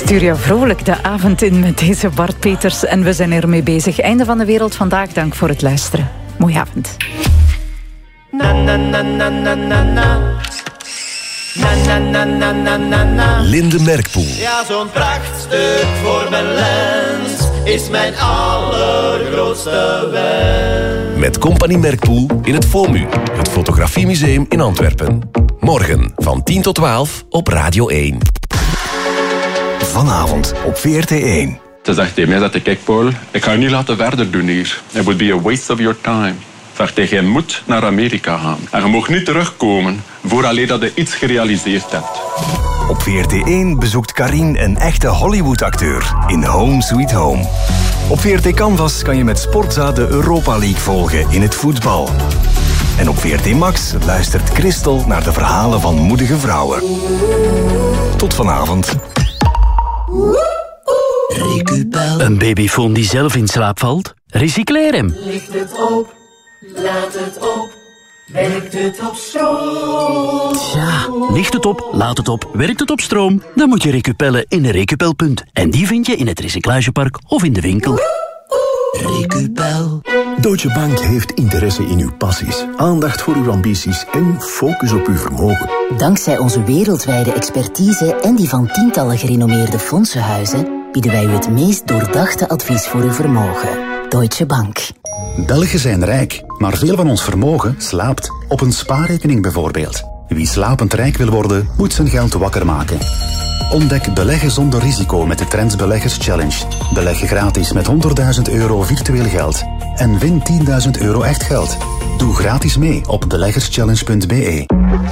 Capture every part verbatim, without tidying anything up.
Stuur je vrolijk de avond in met deze Bart Peters en we zijn ermee bezig. Einde van de wereld vandaag. Dank voor het luisteren. Mooie avond. Na na na na na na na. Na na na na na na na. Linde Merkpoel. Ja, zo'n prachtstuk voor mijn lens is mijn allergrootste wens. Met Compagnie Merkpoel in het FOMU, het Fotografiemuseum in Antwerpen. Morgen van tien tot twaalf op Radio één. Vanavond op V R T één. Ze zegt tegen mij dat ik, Paul, ik ga je niet laten verder doen hier. It would be a waste of your time. Zegt hij, je moet naar Amerika gaan. En je mag niet terugkomen vooraleer dat je iets gerealiseerd hebt. Op V R T één bezoekt Karin een echte Hollywood-acteur in Home Sweet Home. Op V R T Canvas kan je met Sportza de Europa League volgen in het voetbal. En op V R T Max luistert Christel naar de verhalen van moedige vrouwen. Tot vanavond. Een babyfoon die zelf in slaap valt? Recycleer hem. Licht het op, laat het op, werkt het op stroom. Ja, licht het op, laat het op, werkt het op stroom? Dan moet je Recupellen in een Recupelpunt. En die vind je in het recyclagepark of in de winkel. Recupel. Deutsche Bank heeft interesse in uw passies, aandacht voor uw ambities en focus op uw vermogen. Dankzij onze wereldwijde expertise en die van tientallen gerenommeerde fondsenhuizen bieden wij u het meest doordachte advies voor uw vermogen. Deutsche Bank. Belgen zijn rijk, maar veel van ons vermogen slaapt. Op een spaarrekening bijvoorbeeld. Wie slapend rijk wil worden, moet zijn geld wakker maken. Ontdek beleggen zonder risico met de Trends Beleggers Challenge. Beleg gratis met honderdduizend euro virtueel geld. En win tienduizend euro echt geld. Doe gratis mee op beleggerschallenge punt b e.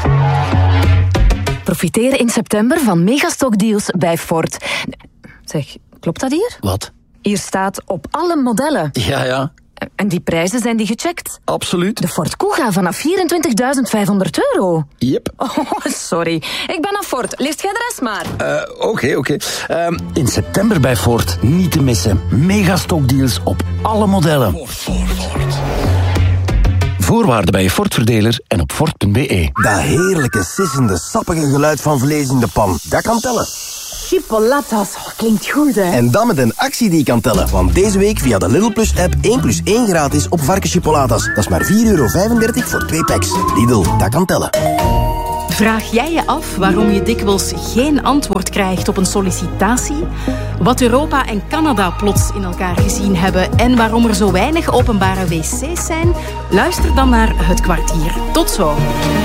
Profiteer in september van megastockdeals bij Ford. Zeg, klopt dat hier? Wat? Hier staat op alle modellen. Ja, ja. En die prijzen, zijn die gecheckt? Absoluut. De Ford Kuga vanaf vierentwintigduizend vijfhonderd euro. Yep. Oh, sorry. Ik ben aan Ford. Leest jij de rest maar. Oké, uh, oké. Okay, okay. uh, in september bij Ford. Niet te missen. Megastockdeals op alle modellen. Ford, Ford, Ford. Voorwaarden bij je Ford-verdeler en op Ford punt b e. Dat heerlijke, sissende, sappige geluid van vlees in de pan. Dat kan tellen. Chipolatas, oh, klinkt goed, hè? En dan met een actie die kan tellen. Want deze week via de Lidl Plus app één plus één gratis op varkenschipolatas. Dat is maar vier euro vijfendertig voor twee packs. Lidl, dat kan tellen. Vraag jij je af waarom je dikwijls geen antwoord krijgt op een sollicitatie? Wat Europa en Canada plots in elkaar gezien hebben en waarom er zo weinig openbare wc's zijn? Luister dan naar Het Kwartier. Tot zo.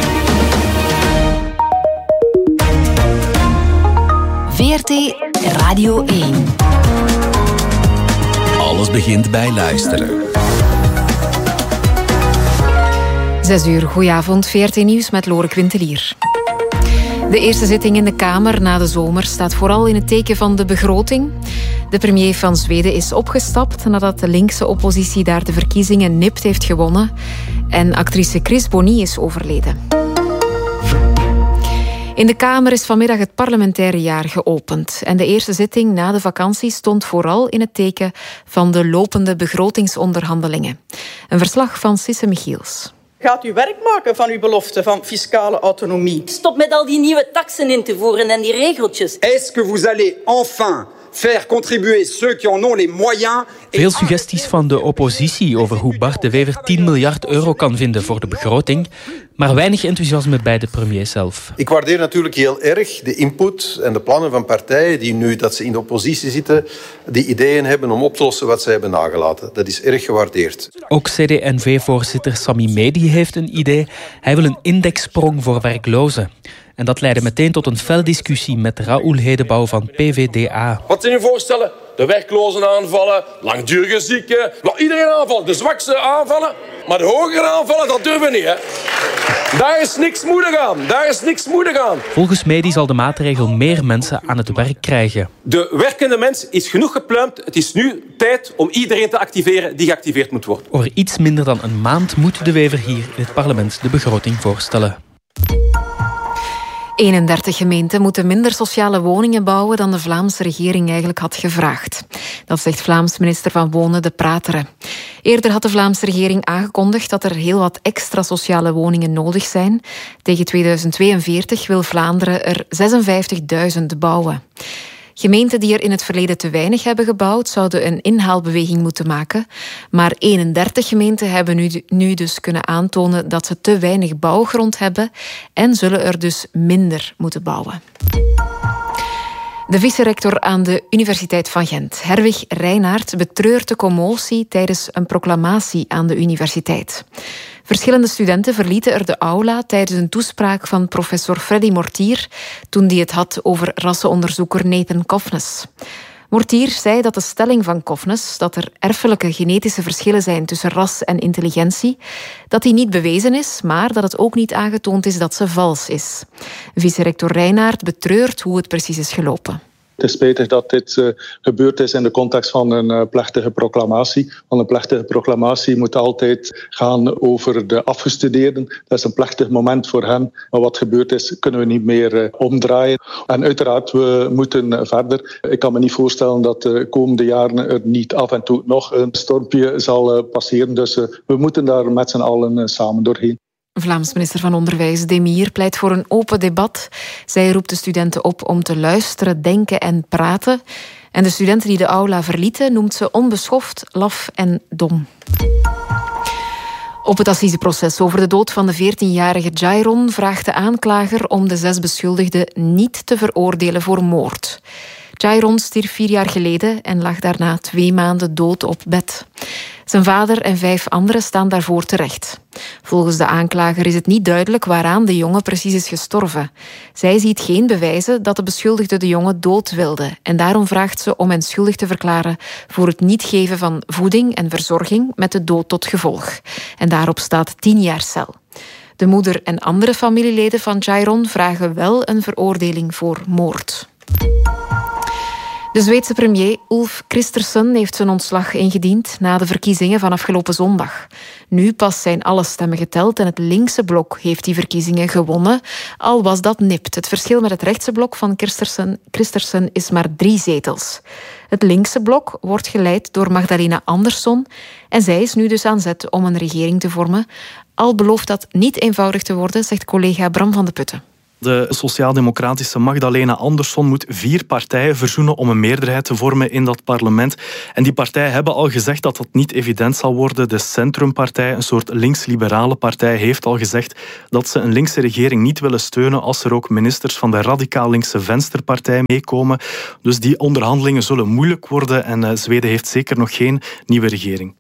V R T Radio één. Alles begint bij luisteren. Zes uur, goedenavond, V R T Nieuws met Lore Quintelier. De eerste zitting in de Kamer na de zomer staat vooral in het teken van de begroting. De premier van Zweden is opgestapt nadat de linkse oppositie daar de verkiezingen nipt heeft gewonnen. En actrice Chris Bonny is overleden. In de Kamer is vanmiddag het parlementaire jaar geopend. En de eerste zitting na de vakantie stond vooral in het teken van de lopende begrotingsonderhandelingen. Een verslag van Sisse Michiels. Gaat u werk maken van uw belofte van fiscale autonomie? Stop met al die nieuwe taksen in te voeren en die regeltjes. Est-ce que vous allez enfin faire contribuer ceux qui en ont les moyens? Veel suggesties van de oppositie over hoe Bart de Wever tien miljard euro kan vinden voor de begroting, maar weinig enthousiasme bij de premier zelf. Ik waardeer natuurlijk heel erg de input en de plannen van partijen die nu dat ze in de oppositie zitten, die ideeën hebben om op te lossen wat zij hebben nagelaten. Dat is erg gewaardeerd. Ook C D en V-voorzitter Sami Medi heeft een idee. Hij wil een indexsprong voor werklozen. En dat leidde meteen tot een fel discussie met Raoul Hedebouw van P V D A. Wat zijn uw voorstellen? De werklozen aanvallen, langdurige zieken, iedereen aanvallen, de zwakste aanvallen. Maar de hogere aanvallen, dat durven we niet, hè. Daar is niks moedig aan, daar is niks moedig aan. Volgens Medi zal de maatregel meer mensen aan het werk krijgen. De werkende mens is genoeg gepluimd. Het is nu tijd om iedereen te activeren die geactiveerd moet worden. Over iets minder dan een maand moet de Wever hier in het parlement de begroting voorstellen. eenendertig gemeenten moeten minder sociale woningen bouwen dan de Vlaamse regering eigenlijk had gevraagd. Dat zegt Vlaams minister van Wonen De Prateren. Eerder had de Vlaamse regering aangekondigd dat er heel wat extra sociale woningen nodig zijn. Tegen tweeduizend tweeënveertig wil Vlaanderen er zesenvijftigduizend bouwen. Gemeenten die er in het verleden te weinig hebben gebouwd, zouden een inhaalbeweging moeten maken. Maar eenendertig gemeenten hebben nu, nu dus kunnen aantonen dat ze te weinig bouwgrond hebben en zullen er dus minder moeten bouwen. De vice-rector aan de Universiteit van Gent, Herwig Reinaert, betreurt de commotie tijdens een proclamatie aan de universiteit. Verschillende studenten verlieten er de aula tijdens een toespraak van professor Freddy Mortier toen die het had over rassenonderzoeker Nathan Cofnes. Mortier zei dat de stelling van Cofnes, dat er erfelijke genetische verschillen zijn tussen ras en intelligentie, dat die niet bewezen is, maar dat het ook niet aangetoond is dat ze vals is. Vice-rector Reinaert betreurt hoe het precies is gelopen. Het is spijtig dat dit uh, gebeurd is in de context van een uh, plechtige proclamatie. Want een plechtige proclamatie moet altijd gaan over de afgestudeerden. Dat is een plechtig moment voor hen. Maar wat gebeurd is, kunnen we niet meer uh, omdraaien. En uiteraard, we moeten uh, verder. Ik kan me niet voorstellen dat de komende jaren er niet af en toe nog een stormpje zal uh, passeren. Dus uh, we moeten daar met z'n allen uh, samen doorheen. Vlaams minister van Onderwijs Demir pleit voor een open debat. Zij roept de studenten op om te luisteren, denken en praten. En de studenten die de aula verlieten noemt ze onbeschoft, laf en dom. Op het assiseproces over de dood van de veertienjarige Jairon vraagt de aanklager om de zes beschuldigden niet te veroordelen voor moord. Jairon stierf vier jaar geleden en lag daarna twee maanden dood op bed. Zijn vader en vijf anderen staan daarvoor terecht. Volgens de aanklager is het niet duidelijk waaraan de jongen precies is gestorven. Zij ziet geen bewijzen dat de beschuldigde de jongen dood wilde. En daarom vraagt ze om hen schuldig te verklaren voor het niet geven van voeding en verzorging met de dood tot gevolg. En daarop staat tien jaar cel. De moeder en andere familieleden van Jairon vragen wel een veroordeling voor moord. De Zweedse premier Ulf Kristersson heeft zijn ontslag ingediend na de verkiezingen van afgelopen zondag. Nu pas zijn alle stemmen geteld en het linkse blok heeft die verkiezingen gewonnen, al was dat nipt. Het verschil met het rechtse blok van Kristersson, Kristersson is maar drie zetels. Het linkse blok wordt geleid door Magdalena Andersson en zij is nu dus aan zet om een regering te vormen. Al belooft dat niet eenvoudig te worden, zegt collega Bram van de Putten. De sociaal-democratische Magdalena Andersson moet vier partijen verzoenen om een meerderheid te vormen in dat parlement. En die partijen hebben al gezegd dat dat niet evident zal worden. De Centrumpartij, een soort links-liberale partij, heeft al gezegd dat ze een linkse regering niet willen steunen als er ook ministers van de radicaal-linkse Venstrepartij meekomen. Dus die onderhandelingen zullen moeilijk worden en Zweden heeft zeker nog geen nieuwe regering.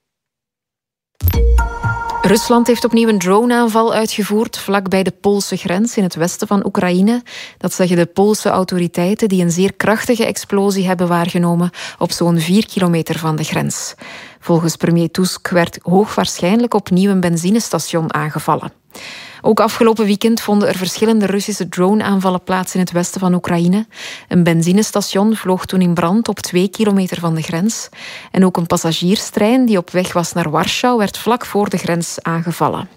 Rusland heeft opnieuw een droneaanval uitgevoerd vlakbij de Poolse grens in het westen van Oekraïne. Dat zeggen de Poolse autoriteiten die een zeer krachtige explosie hebben waargenomen op zo'n vier kilometer van de grens. Volgens premier Tusk werd hoogwaarschijnlijk opnieuw een benzinestation aangevallen. Ook afgelopen weekend vonden er verschillende Russische droneaanvallen plaats in het westen van Oekraïne. Een benzinestation vloog toen in brand op twee kilometer van de grens. En ook een passagierstrein die op weg was naar Warschau werd vlak voor de grens aangevallen.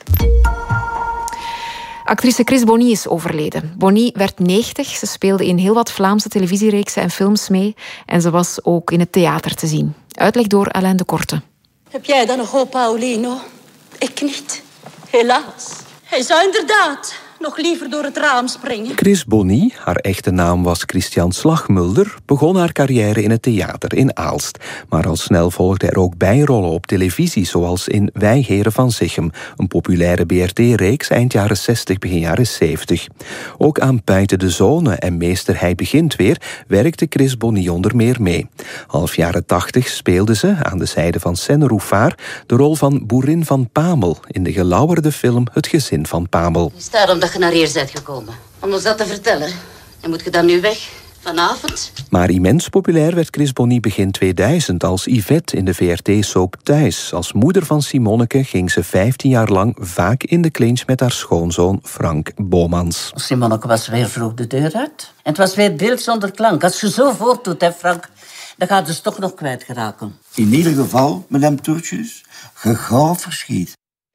Actrice Chris Bonny is overleden. Bonny werd negentig, ze speelde in heel wat Vlaamse televisiereeksen en films mee en ze was ook in het theater te zien. Uitleg door Alain de Korte. Heb jij dan nog hoop, Paulino? Ik niet. Helaas. Hij zou inderdaad nog liever door het raam springen. Chris Bonny, haar echte naam was Christian Slagmulder, begon haar carrière in het theater in Aalst. Maar al snel volgden er ook bijrollen op televisie, zoals in Wij Heren van Zichem, een populaire B R T-reeks eind jaren zestig, begin jaren zeventig. Ook aan Buiten de Zone en Meester Hij Begint Weer werkte Chris Bonny onder meer mee. Half jaren tachtig speelde ze, aan de zijde van Senne Rouffard, de rol van boerin van Pamel in de gelauwerde film Het Gezin van Pamel. Is daarom dat je naar hier bent gekomen? Om ons dat te vertellen. En moet je dan nu weg? Vanavond? Maar immens populair werd Chris Bonny begin tweeduizend als Yvette in de V R T-soap Thuis. Als moeder van Simonneke ging ze vijftien jaar lang vaak in de clinch met haar schoonzoon Frank Bomans. Simonneke was weer vroeg de deur uit. En het was weer beeld zonder klank. Als je zo voortdoet, hè Frank, dan gaat het dus toch nog kwijtgeraken. In ieder geval, madame Toertjes, gegauw verschiet.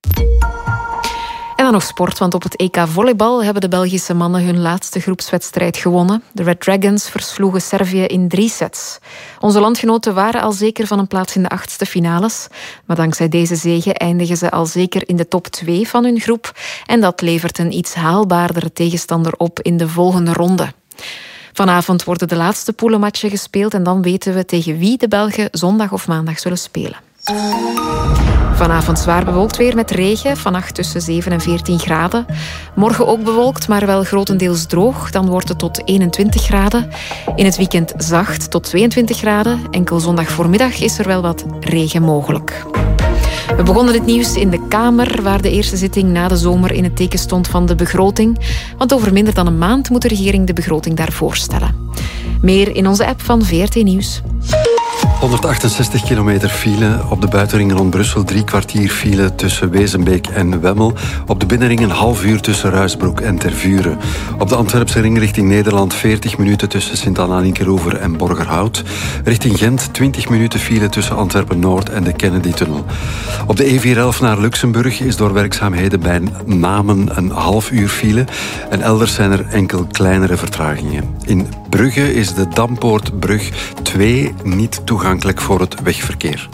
En dan nog sport, want op het E K volleybal hebben de Belgische mannen hun laatste groepswedstrijd gewonnen. De Red Dragons versloegen Servië in drie sets. Onze landgenoten waren al zeker van een plaats in de achtste finales. Maar dankzij deze zege eindigen ze al zeker in de top twee van hun groep. En dat levert een iets haalbaardere tegenstander op in de volgende ronde. Vanavond worden de laatste poelenmatchen gespeeld en dan weten we tegen wie de Belgen zondag of maandag zullen spelen. Vanavond zwaar bewolkt weer met regen, vannacht tussen zeven en veertien graden. Morgen ook bewolkt, maar wel grotendeels droog. Dan wordt het tot eenentwintig graden. In het weekend zacht tot tweeëntwintig graden. Enkel zondag voormiddag is er wel wat regen mogelijk. We begonnen het nieuws in de Kamer, waar de eerste zitting na de zomer in het teken stond van de begroting. Want over minder dan een maand moet de regering de begroting daar voorstellen. Meer in onze app van V R T Nieuws. honderdachtenzestig kilometer file. Op de buitenring rond Brussel drie kwartier file tussen Wezenbeek en Wemmel. Op de binnenring een half uur tussen Ruisbroek en Tervuren. Op de Antwerpse ring richting Nederland veertig minuten tussen Sint-Anna-Linkeroever en Borgerhout. Richting Gent twintig minuten file tussen Antwerpen-Noord en de Kennedy-tunnel. Op de E vierhonderdelf naar Luxemburg is door werkzaamheden bij Namen een half uur file. En elders zijn er enkel kleinere vertragingen. In Brugge is de Dampoortbrug twee niet toegankelijk voor het wegverkeer.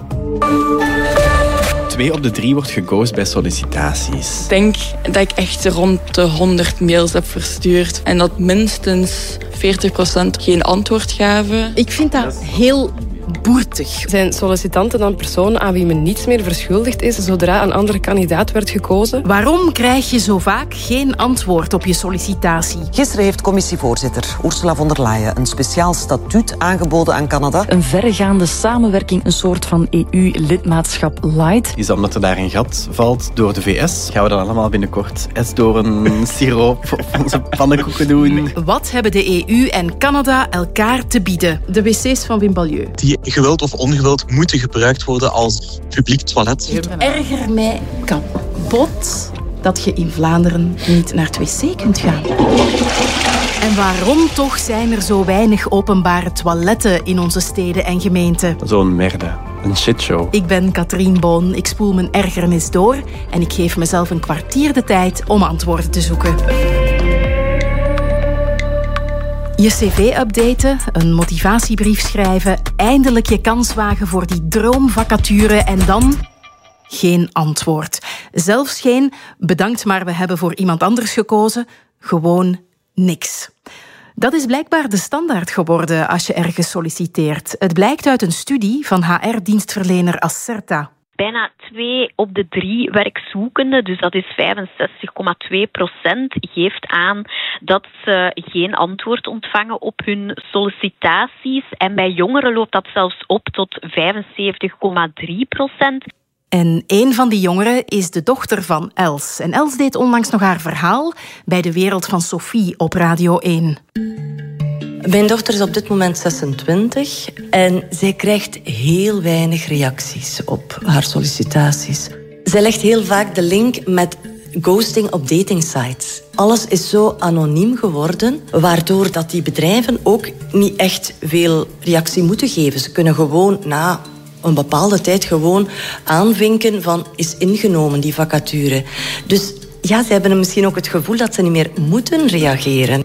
Twee op de drie wordt geghost bij sollicitaties. Ik denk dat ik echt rond de honderd mails heb verstuurd en dat minstens veertig procent geen antwoord gaven. Ik vind dat heel boertig. Zijn sollicitanten dan personen aan wie men niets meer verschuldigd is zodra een andere kandidaat werd gekozen? Waarom krijg je zo vaak geen antwoord op je sollicitatie? Gisteren heeft commissievoorzitter Ursula von der Leyen een speciaal statuut aangeboden aan Canada. Een verregaande samenwerking, een soort van E U-lidmaatschap light. Is dat omdat er daar een gat valt door de V S? Gaan we dan allemaal binnenkort eens door een siroop op onze pannenkoeken doen? Wat hebben de E U en Canada elkaar te bieden? De wc's van Wim Balieu. Die geweld of ongeweld moeten gebruikt worden als publiek toilet. Het ergert mij kapot dat je in Vlaanderen niet naar het wc kunt gaan. En waarom toch zijn er zo weinig openbare toiletten in onze steden en gemeenten? Zo'n merde. Een shitshow. Ik ben Katrien Boon, ik spoel mijn ergernis door en ik geef mezelf een kwartier de tijd om antwoorden te zoeken. Je cv updaten, een motivatiebrief schrijven, eindelijk je kans wagen voor die droomvacature en dan geen antwoord. Zelfs geen bedankt, maar we hebben voor iemand anders gekozen. Gewoon niks. Dat is blijkbaar de standaard geworden als je ergens solliciteert. Het blijkt uit een studie van H R-dienstverlener Acerta. Bijna twee op de drie werkzoekenden, dus dat is vijfenzestig komma twee procent, geeft aan dat ze geen antwoord ontvangen op hun sollicitaties. En bij jongeren loopt dat zelfs op tot vijfenzeventig komma drie procent. En een van die jongeren is de dochter van Els. En Els deed onlangs nog haar verhaal bij De Wereld van Sophie op Radio één. Mijn dochter is op dit moment zesentwintig en zij krijgt heel weinig reacties op haar sollicitaties. Zij legt heel vaak de link met ghosting op datingsites. Alles is zo anoniem geworden, waardoor dat die bedrijven ook niet echt veel reactie moeten geven. Ze kunnen gewoon na een bepaalde tijd gewoon aanvinken van is ingenomen, die vacature. Dus ja, ze hebben misschien ook het gevoel dat ze niet meer moeten reageren.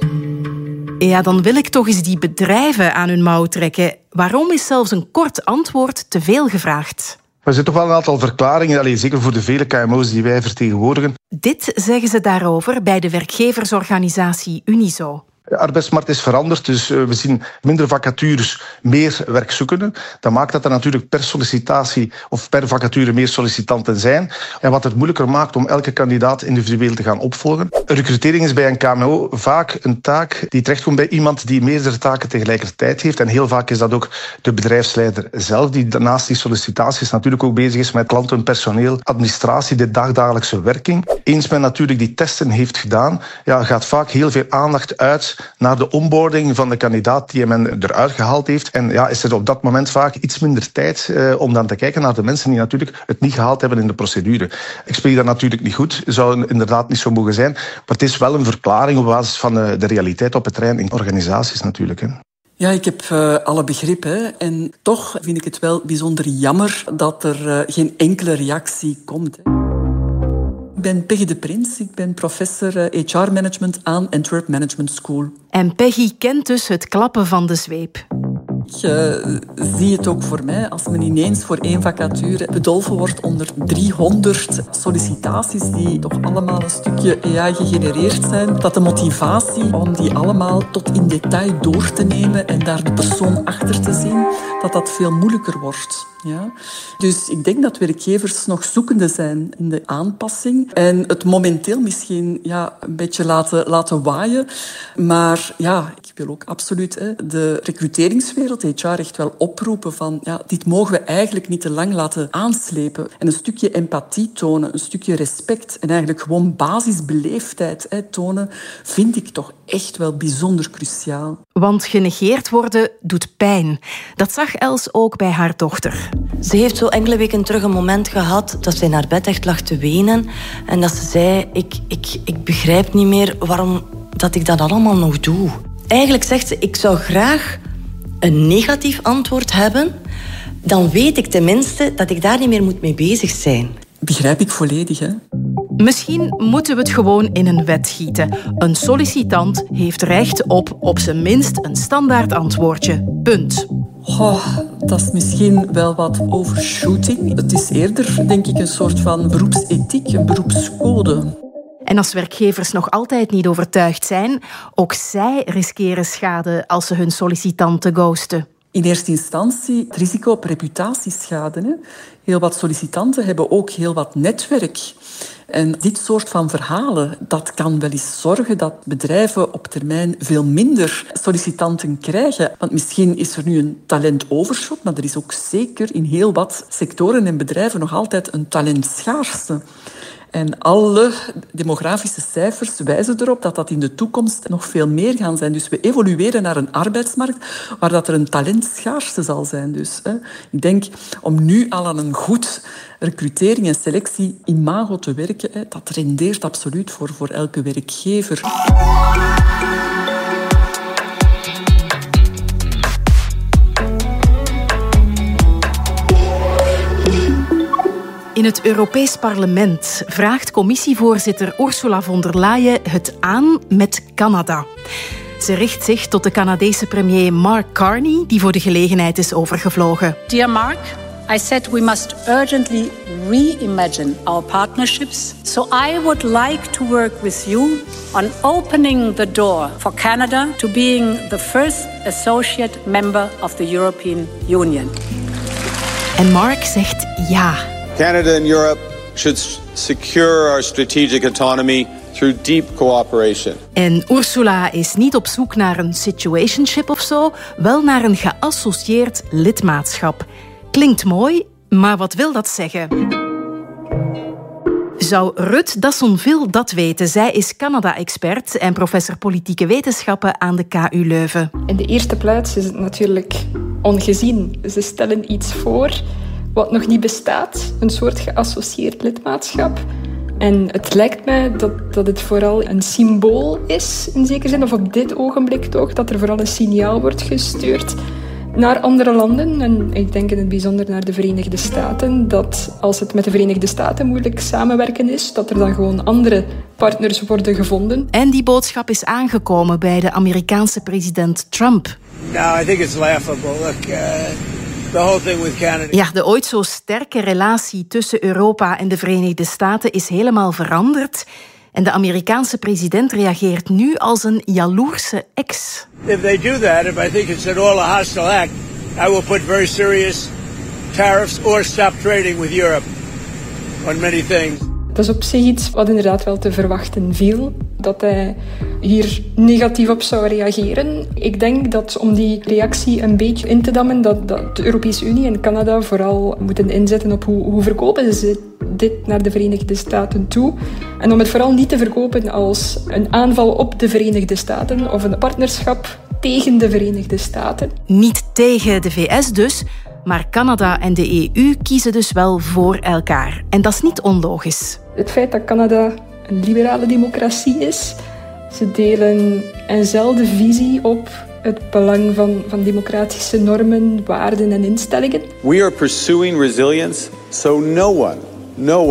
Ja, dan wil ik toch eens die bedrijven aan hun mouw trekken. Waarom is zelfs een kort antwoord te veel gevraagd? Er zitten toch wel een aantal verklaringen, allez, zeker voor de vele K M O's die wij vertegenwoordigen. Dit zeggen ze daarover bij de werkgeversorganisatie Unizo. De arbeidsmarkt is veranderd, dus we zien minder vacatures, meer werkzoekenden. Dat maakt dat er natuurlijk per sollicitatie of per vacature meer sollicitanten zijn. En wat het moeilijker maakt om elke kandidaat individueel te gaan opvolgen. Recrutering is bij een K M O vaak een taak die terechtkomt bij iemand die meerdere taken tegelijkertijd heeft. En heel vaak is dat ook de bedrijfsleider zelf, die naast die sollicitaties natuurlijk ook bezig is met klanten, personeel, administratie, de dagdagelijkse werking. Eens men natuurlijk die testen heeft gedaan, ja, gaat vaak heel veel aandacht uit naar de onboarding van de kandidaat die men eruit gehaald heeft. En ja, is er op dat moment vaak iets minder tijd eh, om dan te kijken naar de mensen die natuurlijk het niet gehaald hebben in de procedure. Ik spreek dat natuurlijk niet goed, zou inderdaad niet zo mogen zijn, maar het is wel een verklaring op basis van de, de realiteit op het terrein in organisaties natuurlijk. Hè. Ja, ik heb uh, alle begrip. Hè. En toch vind ik het wel bijzonder jammer dat er uh, geen enkele reactie komt. Hè. Ik ben Peggy de Prins, ik ben professor H R-management aan Antwerp Management School. En Peggy kent dus het klappen van de zweep. Ik uh, zie het ook voor mij als men ineens voor één vacature bedolven wordt onder driehonderd sollicitaties die toch allemaal een stukje A I gegenereerd zijn. Dat de motivatie om die allemaal tot in detail door te nemen en daar de persoon achter te zien, dat dat veel moeilijker wordt. Ja? Dus ik denk dat werkgevers nog zoekende zijn in de aanpassing en het momenteel misschien ja, een beetje laten, laten waaien. Maar ja, ik wil ook absoluut hè, de recruteringswereld, H R, echt wel oproepen van ja, dit mogen we eigenlijk niet te lang laten aanslepen. En een stukje empathie tonen, een stukje respect en eigenlijk gewoon basisbeleefdheid hè, tonen, vind ik toch echt wel bijzonder cruciaal. Want genegeerd worden doet pijn. Dat zag Els ook bij haar dochter. Ze heeft zo enkele weken terug een moment gehad dat ze in haar bed echt lag te wenen. En dat ze zei, ik, ik, ik begrijp niet meer waarom dat ik dat allemaal nog doe. Eigenlijk zegt ze, ik zou graag een negatief antwoord hebben. Dan weet ik tenminste dat ik daar niet meer moet mee bezig zijn. Begrijp ik volledig, hè? Misschien moeten we het gewoon in een wet gieten. Een sollicitant heeft recht op op zijn minst een standaard antwoordje. Punt. Oh, dat is misschien wel wat overshooting. Het is eerder, denk ik, een soort van beroepsethiek, een beroepscode. En als werkgevers nog altijd niet overtuigd zijn, ook zij riskeren schade als ze hun sollicitanten ghosten. In eerste instantie het risico op reputatieschade. Hè. Heel wat sollicitanten hebben ook heel wat netwerk. En dit soort van verhalen, dat kan wel eens zorgen dat bedrijven op termijn veel minder sollicitanten krijgen. Want misschien is er nu een talentoverschot, maar er is ook zeker in heel wat sectoren en bedrijven nog altijd een talentschaarste. En alle demografische cijfers wijzen erop dat dat in de toekomst nog veel meer gaan zijn. Dus we evolueren naar een arbeidsmarkt waar dat er een talentschaarste zal zijn. Dus hè, ik denk om nu al aan een goed recrutering en selectie imago te werken, hè, dat rendeert absoluut voor, voor elke werkgever. In het Europees Parlement vraagt commissievoorzitter Ursula von der Leyen het aan met Canada. Ze richt zich tot de Canadese premier Mark Carney, die voor de gelegenheid is overgevlogen. Dear Mark, I said we must urgently reimagine our partnerships. So I would like to work with you on opening the door for Canada to being the first associate member of the European Union. En Mark zegt ja. Canada and Europe should secure our strategic autonomy through deep cooperation. En Ursula is niet op zoek naar een situationship of zo, wel naar een geassocieerd lidmaatschap. Klinkt mooi, maar wat wil dat zeggen? Zou Ruth Dassonville dat weten? Zij is Canada-expert en professor politieke wetenschappen aan de K U Leuven. In de eerste plaats is het natuurlijk ongezien. Ze stellen iets voor wat nog niet bestaat, een soort geassocieerd lidmaatschap. En het lijkt mij dat, dat het vooral een symbool is, in zekere zin, of op dit ogenblik toch, dat er vooral een signaal wordt gestuurd naar andere landen. En ik denk in het bijzonder naar de Verenigde Staten, dat als het met de Verenigde Staten moeilijk samenwerken is, dat er dan gewoon andere partners worden gevonden. En die boodschap is aangekomen bij de Amerikaanse president Trump. No, I think it's laughable. Look, uh... The whole thing with Canada. Ja, de ooit zo sterke relatie tussen Europa en de Verenigde Staten is helemaal veranderd. En de Amerikaanse president reageert nu als een jaloerse ex. If they do that, if I think it's at all a hostile act, I will put very serious tariffs or stop trading with Europe on many things. Dat is op zich iets wat inderdaad wel te verwachten viel, dat hij hier negatief op zou reageren. Ik denk dat om die reactie een beetje in te dammen, dat, dat de Europese Unie en Canada vooral moeten inzetten op hoe, hoe verkopen ze dit naar de Verenigde Staten toe. En om het vooral niet te verkopen als een aanval op de Verenigde Staten of een partnerschap tegen de Verenigde Staten. Niet tegen de V S dus, maar Canada en de E U kiezen dus wel voor elkaar. En dat is niet onlogisch. Het feit dat Canada een liberale democratie is, ze delen eenzelfde visie op het belang van, van democratische normen, waarden en instellingen. We are pursuing resilience, so no one, no one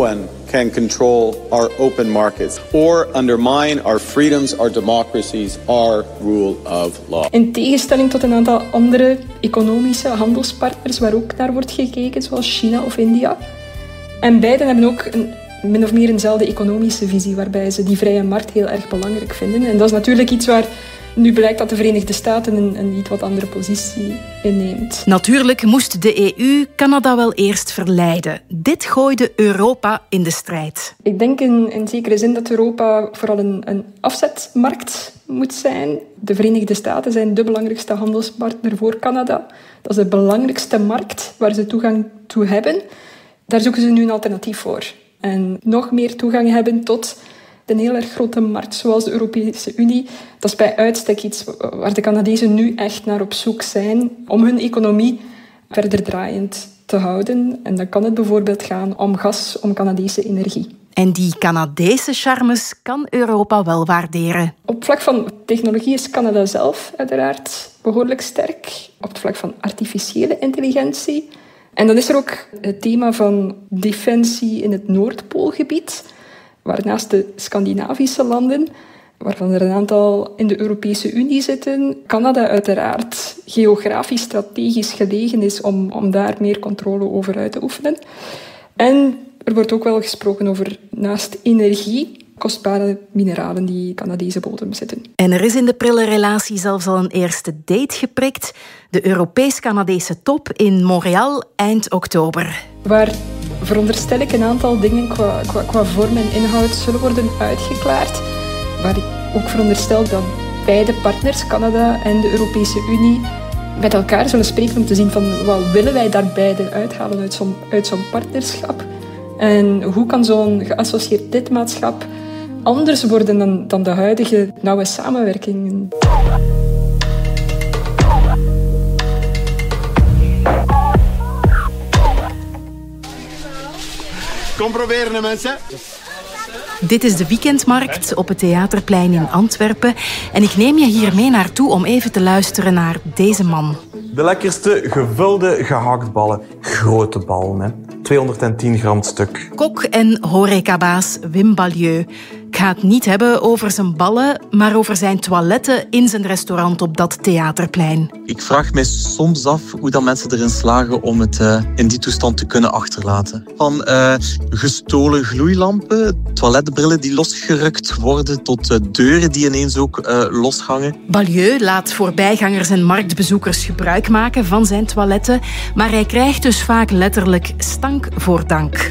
can control our open markets or undermine our freedoms, our democracies, our rule of law. In tegenstelling tot een aantal andere economische handelspartners waar ook naar wordt gekeken, zoals China of India. En beiden hebben ook een, min of meer eenzelfde economische visie, waarbij ze die vrije markt heel erg belangrijk vinden. En dat is natuurlijk iets waar nu blijkt dat de Verenigde Staten een, een iets wat andere positie inneemt. Natuurlijk moest de E U Canada wel eerst verleiden. Dit gooide Europa in de strijd. Ik denk in, in zekere zin dat Europa vooral een, een afzetmarkt moet zijn. De Verenigde Staten zijn de belangrijkste handelspartner voor Canada. Dat is de belangrijkste markt waar ze toegang toe hebben. Daar zoeken ze nu een alternatief voor. En nog meer toegang hebben tot een heel erg grote markt zoals de Europese Unie. Dat is bij uitstek iets waar de Canadezen nu echt naar op zoek zijn om hun economie verder draaiend te houden. En dan kan het bijvoorbeeld gaan om gas, om Canadese energie. En die Canadese charmes kan Europa wel waarderen. Op het vlak van technologie is Canada zelf uiteraard behoorlijk sterk. Op het vlak van artificiële intelligentie. En dan is er ook het thema van defensie in het Noordpoolgebied, waar naast de Scandinavische landen, waarvan er een aantal in de Europese Unie zitten, Canada uiteraard geografisch strategisch gelegen is om, om daar meer controle over uit te oefenen. En er wordt ook wel gesproken over, naast energie, kostbare mineralen die in Canadese bodem zitten. En er is in de prille relatie zelfs al een eerste date geprikt. De Europees-Canadese top in Montreal eind oktober. Waar, veronderstel ik, een aantal dingen qua, qua, qua vorm en inhoud zullen worden uitgeklaard. Waar ik ook veronderstel dat beide partners, Canada en de Europese Unie, met elkaar zullen spreken om te zien van wat willen wij daar beide uithalen uit zo'n, uit zo'n partnerschap. En hoe kan zo'n geassocieerd lidmaatschap anders worden dan, dan de huidige nauwe samenwerking? Kom proberen, mensen. Dit is de weekendmarkt op het Theaterplein in Antwerpen. En ik neem je hier mee naartoe om even te luisteren naar deze man. De lekkerste gevulde gehaktballen. Grote ballen, hè. tweehonderdtien gram stuk. Kok en horecabaas Wim Balieu. Ik ga het niet hebben over zijn ballen, maar over zijn toiletten in zijn restaurant op dat Theaterplein. Ik vraag mij soms af hoe dat mensen erin slagen om het uh, in die toestand te kunnen achterlaten. Van uh, gestolen gloeilampen, toiletbrillen die losgerukt worden, tot uh, deuren die ineens ook uh, loshangen. Balieu laat voorbijgangers en marktbezoekers gebruik maken van zijn toiletten, maar hij krijgt dus vaak letterlijk stank voor dank.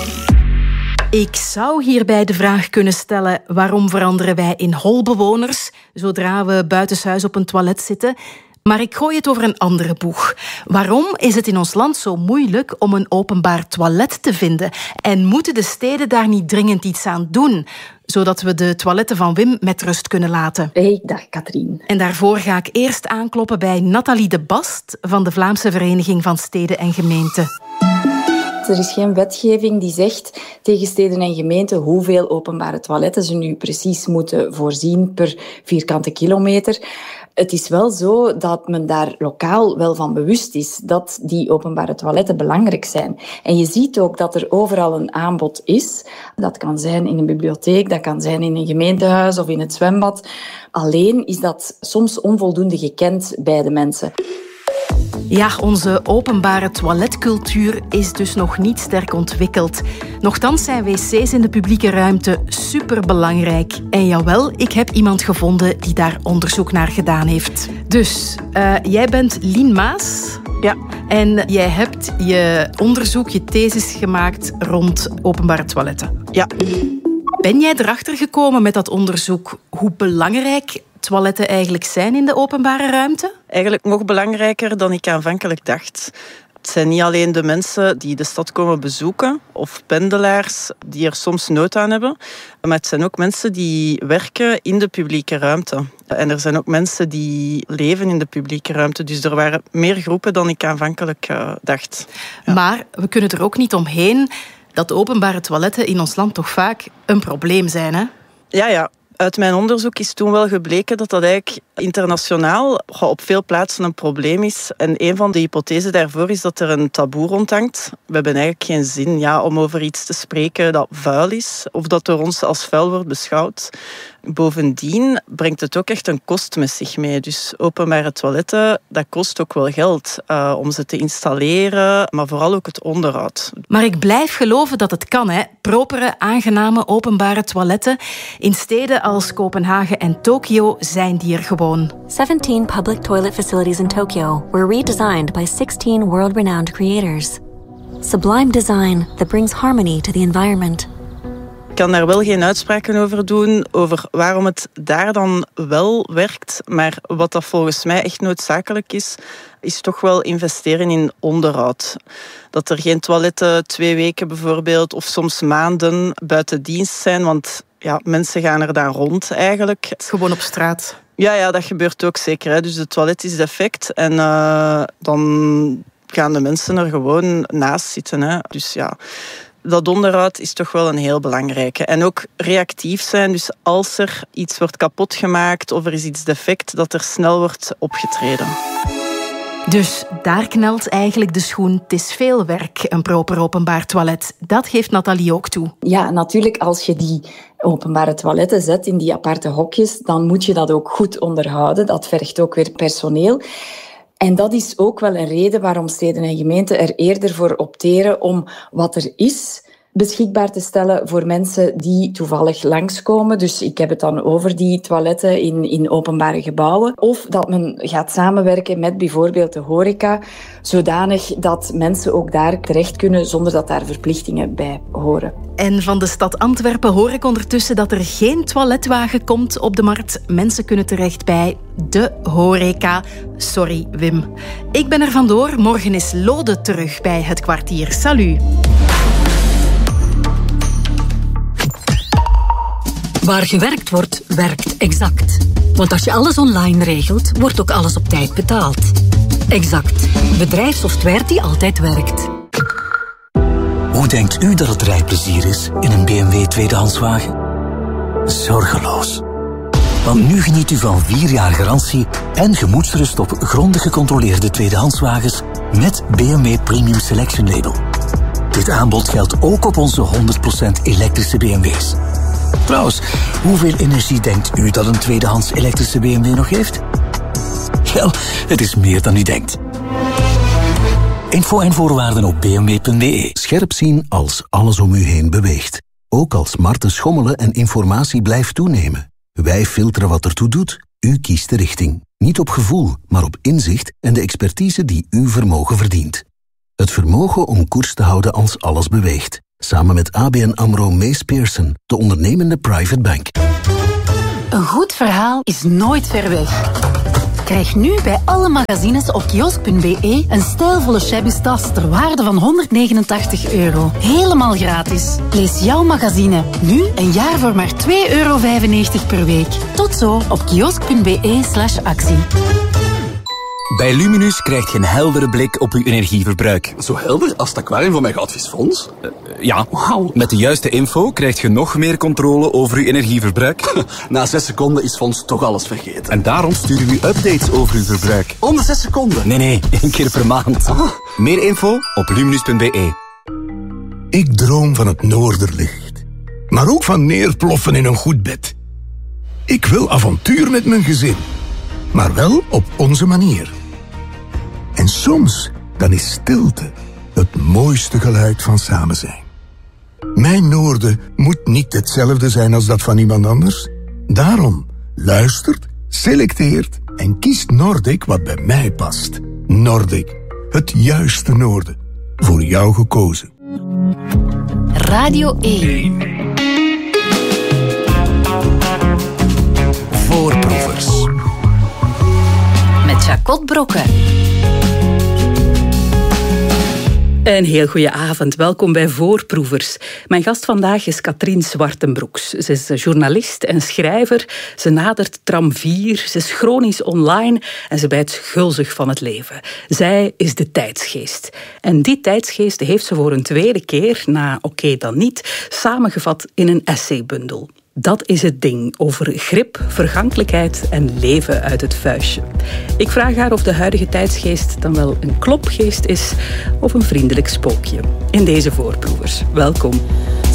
Ik zou hierbij de vraag kunnen stellen: waarom veranderen wij in holbewoners zodra we buitenshuis op een toilet zitten? Maar ik gooi het over een andere boeg. Waarom is het in ons land zo moeilijk om een openbaar toilet te vinden? En moeten de steden daar niet dringend iets aan doen, zodat we de toiletten van Wim met rust kunnen laten? Hey, dag Katrien. En daarvoor ga ik eerst aankloppen bij Nathalie de Bast van de Vlaamse Vereniging van Steden en Gemeenten. Er is geen wetgeving die zegt tegen steden en gemeenten hoeveel openbare toiletten ze nu precies moeten voorzien per vierkante kilometer. Het is wel zo dat men daar lokaal wel van bewust is dat die openbare toiletten belangrijk zijn. En je ziet ook dat er overal een aanbod is. Dat kan zijn in een bibliotheek, dat kan zijn in een gemeentehuis of in het zwembad. Alleen is dat soms onvoldoende gekend bij de mensen. Ja, onze openbare toiletcultuur is dus nog niet sterk ontwikkeld. Nochtans zijn wc's in de publieke ruimte superbelangrijk. En jawel, ik heb iemand gevonden die daar onderzoek naar gedaan heeft. Dus, uh, jij bent Lien Maas. Ja. En jij hebt je onderzoek, je thesis gemaakt rond openbare toiletten. Ja. Ben jij erachter gekomen met dat onderzoek hoe belangrijk toiletten eigenlijk zijn in de openbare ruimte? Eigenlijk nog belangrijker dan ik aanvankelijk dacht. Het zijn niet alleen de mensen die de stad komen bezoeken of pendelaars die er soms nood aan hebben, maar het zijn ook mensen die werken in de publieke ruimte. En er zijn ook mensen die leven in de publieke ruimte. Dus er waren meer groepen dan ik aanvankelijk uh, dacht. Ja. Maar we kunnen er ook niet omheen dat de openbare toiletten in ons land toch vaak een probleem zijn, hè? Ja, ja. Uit mijn onderzoek is toen wel gebleken dat dat eigenlijk internationaal op veel plaatsen een probleem is. En een van de hypothesen daarvoor is dat er een taboe rondhangt. We hebben eigenlijk geen zin ja, om over iets te spreken dat vuil is of dat door ons als vuil wordt beschouwd. Bovendien brengt het ook echt een kost met zich mee. Dus openbare toiletten, dat kost ook wel geld uh, om ze te installeren, maar vooral ook het onderhoud. Maar ik blijf geloven dat het kan, hè. Propere, aangename openbare toiletten. In steden als Kopenhagen en Tokio zijn die er gewoon. seventeen public toilet facilities in Tokyo were redesigned by sixteen world-renowned creators. Sublime design that brings harmony to the environment. Ik kan daar wel geen uitspraken over doen, over waarom het daar dan wel werkt. Maar wat dat volgens mij echt noodzakelijk is, is toch wel investeren in onderhoud. Dat er geen toiletten twee weken bijvoorbeeld, of soms maanden buiten dienst zijn, want ja, mensen gaan er dan rond eigenlijk. Gewoon op straat. Ja, ja, dat gebeurt ook zeker. Hè. Dus het toilet is defect en uh, dan gaan de mensen er gewoon naast zitten. Hè. Dus ja... Dat onderhoud is toch wel een heel belangrijke. En ook reactief zijn, dus als er iets wordt kapot gemaakt of er is iets defect, dat er snel wordt opgetreden. Dus daar knelt eigenlijk de schoen. Het is veel werk, een proper openbaar toilet. Dat geeft Nathalie ook toe. Ja, natuurlijk, als je die openbare toiletten zet in die aparte hokjes, dan moet je dat ook goed onderhouden. Dat vergt ook weer personeel. En dat is ook wel een reden waarom steden en gemeenten er eerder voor opteren om wat er is beschikbaar te stellen voor mensen die toevallig langskomen. Dus ik heb het dan over die toiletten in, in openbare gebouwen. Of dat men gaat samenwerken met bijvoorbeeld de horeca, zodanig dat mensen ook daar terecht kunnen zonder dat daar verplichtingen bij horen. En van de stad Antwerpen hoor ik ondertussen dat er geen toiletwagen komt op de markt. Mensen kunnen terecht bij de horeca. Sorry, Wim. Ik ben er vandoor. Morgen is Lode terug bij Het Kwartier. Salut. Waar gewerkt wordt, werkt Exact. Want als je alles online regelt, wordt ook alles op tijd betaald. Exact. Bedrijfssoftware die altijd werkt. Hoe denkt u dat het rijplezier is in een B M W tweedehandswagen? Zorgeloos. Want nu geniet u van vier jaar garantie en gemoedsrust op grondig gecontroleerde tweedehandswagens met B M W Premium Selection Label. Dit aanbod geldt ook op onze honderd procent elektrische B M W's. Trouwens, hoeveel energie denkt u dat een tweedehands elektrische B M W nog heeft? Wel, het is meer dan u denkt. Info en voorwaarden op b m w punt b e. Scherp zien als alles om u heen beweegt. Ook als markten schommelen en informatie blijft toenemen. Wij filteren wat ertoe doet. U kiest de richting. Niet op gevoel, maar op inzicht en de expertise die uw vermogen verdient. Het vermogen om koers te houden als alles beweegt. Samen met A B N AMRO Mees Pearson, de ondernemende private bank. Een goed verhaal is nooit ver weg. Krijg nu bij alle magazines op kiosk punt b e een stijlvolle shabby tas ter waarde van honderdnegenentachtig euro. Helemaal gratis. Lees jouw magazine. Nu een jaar voor maar twee euro vijfennegentig per week. Tot zo op kiosk punt b e slash actie. Bij Luminus krijg je een heldere blik op uw energieverbruik. Zo helder als het aquarium van mijn goudvisfonds? Uh, ja, wow. Met de juiste info krijg je nog meer controle over uw energieverbruik. Na zes seconden is Fons toch alles vergeten. En daarom sturen we u updates over uw verbruik. Om de zes seconden? Nee, nee, één keer per maand. Ah. Meer info op luminus punt b e. Ik droom van het noorderlicht. Maar ook van neerploffen in een goed bed. Ik wil avontuur met mijn gezin. Maar wel op onze manier. En soms, dan is stilte het mooiste geluid van samen zijn. Mijn noorden moet niet hetzelfde zijn als dat van iemand anders. Daarom luistert, selecteert en kiest Nordic wat bij mij past. Nordic, het juiste noorden. Voor jou gekozen. Radio één. Voorproevers. Met Jacot Brokken. Een heel goede avond. Welkom bij Voorproevers. Mijn gast vandaag is Katrien Zwartenbroeks. Ze is journalist en schrijver. Ze nadert tram vier. Ze is chronisch online en ze bijt gulzig van het leven. Zij is de tijdsgeest. En die tijdsgeest heeft ze voor een tweede keer, na Oké dan niet, samengevat in een essaybundel. Dat is het ding over grip, vergankelijkheid en leven uit het vuistje. Ik vraag haar of de huidige tijdsgeest dan wel een klopgeest is of een vriendelijk spookje. In deze Voorproevers. Welkom.